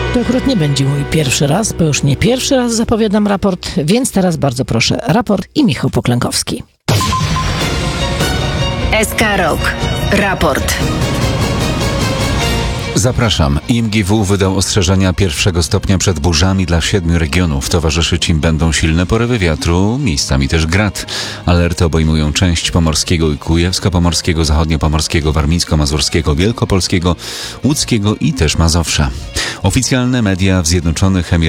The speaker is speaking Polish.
To akurat nie będzie mój pierwszy raz, bo już nie pierwszy raz zapowiadam raport, więc teraz bardzo proszę, raport i Michał Poklękowski. SK Rok. Raport. Zapraszam. IMGW wydał ostrzeżenia pierwszego stopnia przed burzami dla 7 regionów. Towarzyszyć im będą silne porywy wiatru, miejscami też grad. Alerty obejmują część pomorskiego i kujawsko-pomorskiego, zachodnio-pomorskiego, warmińsko-mazurskiego, wielkopolskiego, łódzkiego i też Mazowsza. Oficjalne media w Zjednoczonych Emiratach